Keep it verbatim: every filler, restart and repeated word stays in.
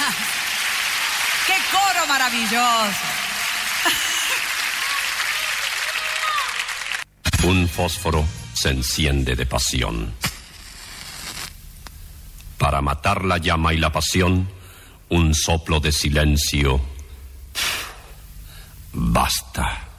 ¡Qué coro maravilloso! Un fósforo se enciende de pasión. Para matar la llama y la pasión, un soplo de silencio. Basta.